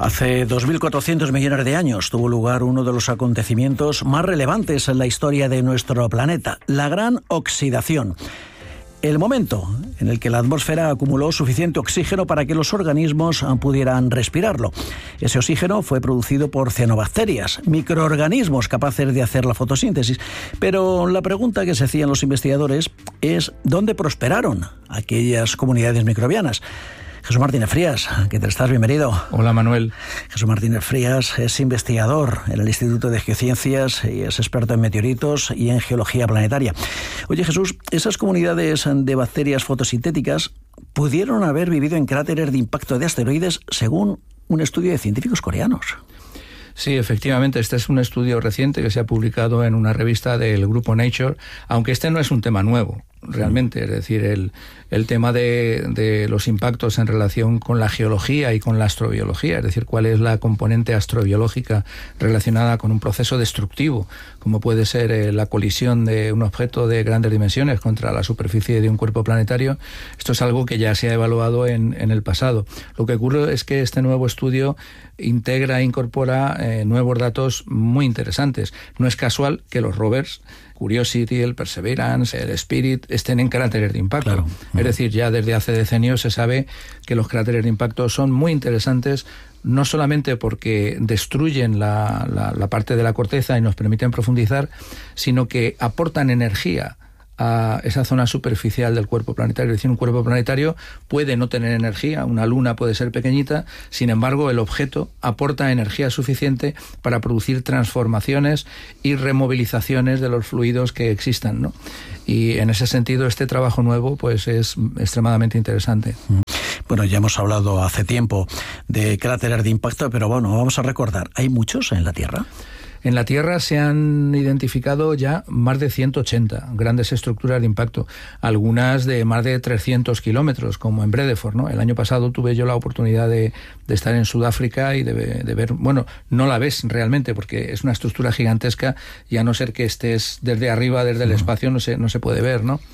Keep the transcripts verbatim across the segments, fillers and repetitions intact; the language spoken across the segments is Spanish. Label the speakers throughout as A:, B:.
A: Hace dos mil cuatrocientos millones de años tuvo lugar uno de los acontecimientos más relevantes en la historia de nuestro planeta, la Gran Oxidación. El momento en el que la atmósfera acumuló suficiente oxígeno para que los organismos pudieran respirarlo. Ese oxígeno fue producido por cianobacterias, microorganismos capaces de hacer la fotosíntesis. Pero la pregunta que se hacían los investigadores es ¿dónde prosperaron aquellas comunidades microbianas? Jesús Martínez Frías, ¿qué tal estás? Bienvenido.
B: Hola, Manuel.
A: Jesús Martínez Frías es investigador en el Instituto de Geociencias y es experto en meteoritos y en geología planetaria. Oye, Jesús, esas comunidades de bacterias fotosintéticas pudieron haber vivido en cráteres de impacto de asteroides según un estudio de científicos coreanos.
B: Sí, efectivamente, este es un estudio reciente que se ha publicado en una revista del grupo Nature, aunque este no es un tema nuevo, realmente, es decir, el, el tema de, de los impactos en relación con la geología y con la astrobiología, es decir, cuál es la componente astrobiológica relacionada con un proceso destructivo, como puede ser eh, la colisión de un objeto de grandes dimensiones contra la superficie de un cuerpo planetario. Esto es algo que ya se ha evaluado en, en el pasado. Lo que ocurre es que este nuevo estudio integra e incorpora eh, nuevos datos muy interesantes. No es casual que los rovers Curiosity, el Perseverance, el Spirit estén en cráteres de impacto. Claro. Es decir, ya desde hace decenios se sabe que los cráteres de impacto son muy interesantes, no solamente porque destruyen la, la, la parte de la corteza y nos permiten profundizar, sino que aportan energía a esa zona superficial del cuerpo planetario. Es decir, un cuerpo planetario puede no tener energía, una luna puede ser pequeñita, sin embargo el objeto aporta energía suficiente para producir transformaciones y removilizaciones de los fluidos que existan, ¿no? Y en ese sentido este trabajo nuevo pues es extremadamente interesante.
A: Bueno, ya hemos hablado hace tiempo de cráteres de impacto, pero bueno, vamos a recordar, ¿hay muchos en la Tierra?
B: En la Tierra se han identificado ya más de ciento ochenta grandes estructuras de impacto, algunas de más de trescientos kilómetros, como en Bredeford, ¿no? El año pasado tuve yo la oportunidad de, de estar en Sudáfrica y de, de ver, bueno, no la ves realmente porque es una estructura gigantesca y a no ser que estés desde arriba, desde el espacio, no se, no se puede ver, ¿no?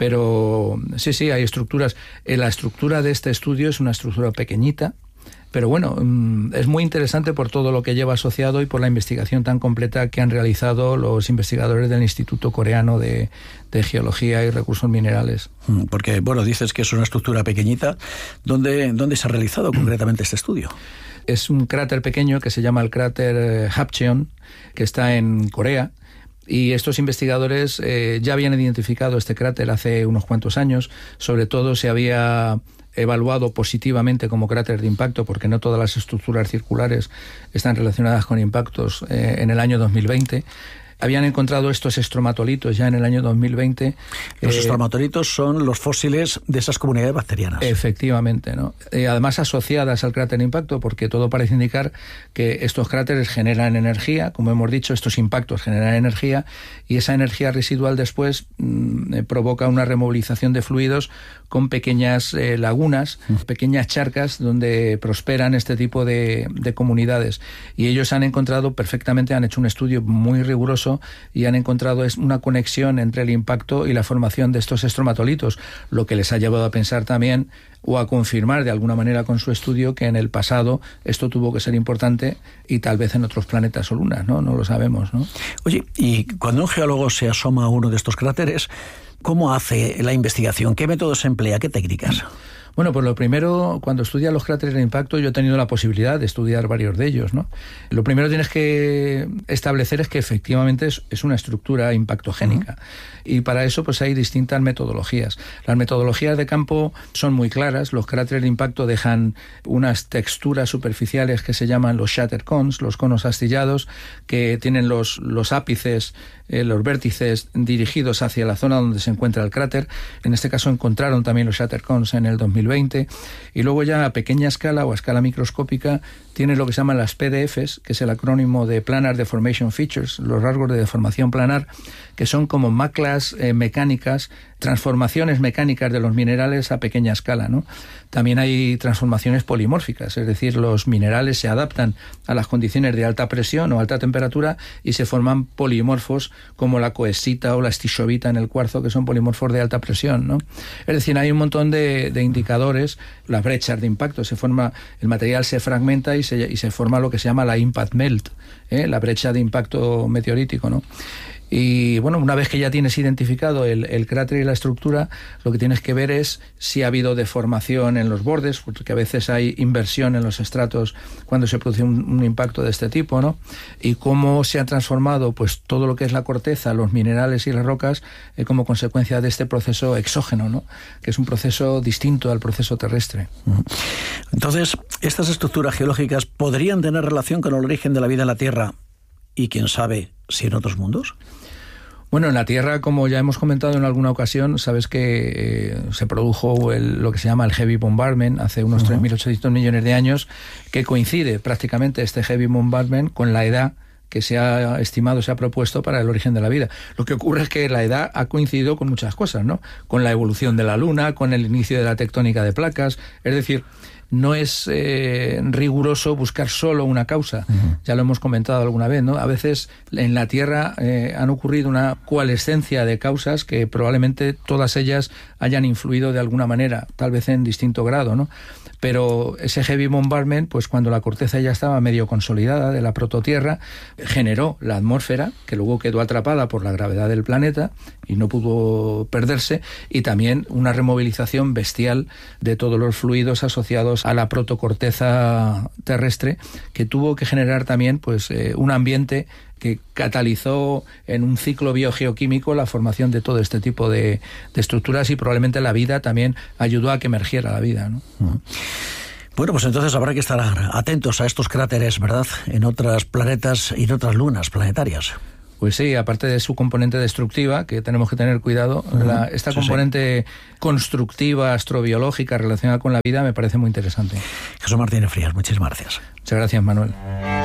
B: Pero sí, sí, hay estructuras. La estructura de este estudio es una estructura pequeñita, pero bueno, es muy interesante por todo lo que lleva asociado y por la investigación tan completa que han realizado los investigadores del Instituto Coreano de, de Geología y Recursos Minerales.
A: Porque, bueno, dices que es una estructura pequeñita. ¿Dónde, dónde se ha realizado concretamente este estudio?
B: Es un cráter pequeño que se llama el cráter Hapcheon, que está en Corea. Y estos investigadores eh, ya habían identificado este cráter hace unos cuantos años. Sobre todo se había evaluado positivamente como cráter de impacto, porque no todas las estructuras circulares están relacionadas con impactos, eh, en el año dos mil veinte. Habían encontrado estos estromatolitos ya en el año dos mil veinte.
A: Los
B: eh,
A: estromatolitos son los fósiles de esas comunidades bacterianas.
B: Efectivamente, ¿no? Eh, además asociadas al cráter de impacto, porque todo parece indicar que estos cráteres generan energía, como hemos dicho, estos impactos generan energía, y esa energía residual después mmm, eh, provoca una removilización de fluidos con pequeñas eh, lagunas, mm. pequeñas charcas donde prosperan este tipo de, de comunidades. Y ellos han encontrado perfectamente, han hecho un estudio muy riguroso y han encontrado una conexión entre el impacto y la formación de estos estromatolitos, lo que les ha llevado a pensar también o a confirmar de alguna manera con su estudio que en el pasado esto tuvo que ser importante y tal vez en otros planetas o lunas, ¿no? No lo sabemos, ¿no?
A: Oye, y cuando un geólogo se asoma a uno de estos cráteres, ¿cómo hace la investigación? ¿Qué métodos emplea? ¿Qué técnicas?
B: Bueno, pues lo primero, cuando estudias los cráteres de impacto, yo he tenido la posibilidad de estudiar varios de ellos, ¿no? Lo primero que tienes que establecer es que efectivamente es, es una estructura impactogénica. Uh-huh. Y para eso pues hay distintas metodologías. Las metodologías de campo son muy claras. Los cráteres de impacto dejan unas texturas superficiales que se llaman los shatter cones, los conos astillados, que tienen los, los ápices, eh, los vértices dirigidos hacia la zona donde se encuentra el cráter. En este caso encontraron también los shatter cones en el dos mil veinte. Y luego ya a pequeña escala o a escala microscópica tiene lo que se llaman las P D Fs, que es el acrónimo de Planar Deformation Features, los rasgos de deformación planar, que son como maclas eh, mecánicas, transformaciones mecánicas de los minerales a pequeña escala, ¿no? También hay transformaciones polimórficas, es decir, los minerales se adaptan a las condiciones de alta presión o alta temperatura y se forman polimorfos como la coesita o la stishovita en el cuarzo, que son polimorfos de alta presión, ¿no? Es decir, hay un montón de, de indicadores aceleradores, las brechas de impacto, se forma, el material se fragmenta y se, y se forma lo que se llama la impact melt, ¿eh? la brecha de impacto meteorítico, ¿no? Y bueno, una vez que ya tienes identificado el, el cráter y la estructura, lo que tienes que ver es si ha habido deformación en los bordes, porque a veces hay inversión en los estratos cuando se produce un, un impacto de este tipo, ¿no? Y cómo se ha transformado pues todo lo que es la corteza, los minerales y las rocas eh, como consecuencia de este proceso exógeno, ¿no? Que es un proceso distinto al proceso terrestre.
A: Entonces, ¿estas estructuras geológicas podrían tener relación con el origen de la vida en la Tierra y, quién sabe, si en otros mundos?
B: Bueno, en la Tierra, como ya hemos comentado en alguna ocasión, sabes que eh, se produjo el, lo que se llama el heavy bombardment hace unos uh-huh. tres mil ochocientos millones de años, que coincide prácticamente este heavy bombardment con la edad que se ha estimado, se ha propuesto para el origen de la vida. Lo que ocurre es que la edad ha coincidido con muchas cosas, ¿no? Con la evolución de la Luna, con el inicio de la tectónica de placas, es decir, no es eh, riguroso buscar solo una causa. Uh-huh. Ya lo hemos comentado alguna vez, ¿no? A veces en la Tierra eh, han ocurrido una coalescencia de causas que probablemente todas ellas hayan influido de alguna manera, tal vez en distinto grado, ¿no? Pero ese heavy bombardment, pues cuando la corteza ya estaba medio consolidada de la prototierra, generó la atmósfera, que luego quedó atrapada por la gravedad del planeta y no pudo perderse, y también una removilización bestial de todos los fluidos asociados a la protocorteza terrestre, que tuvo que generar también pues eh, un ambiente que catalizó en un ciclo biogeoquímico la formación de todo este tipo de, de estructuras, y probablemente la vida también ayudó a que emergiera la vida, ¿no?
A: Uh-huh. Bueno, pues entonces habrá que estar atentos a estos cráteres, ¿verdad?, en otros planetas y en otras lunas planetarias.
B: Pues sí, aparte de su componente destructiva, que tenemos que tener cuidado, uh-huh. la, esta sí, componente sí. constructiva, astrobiológica relacionada con la vida me parece muy interesante.
A: Jesús Martínez Frías, muchísimas gracias.
B: Muchas gracias, Manuel.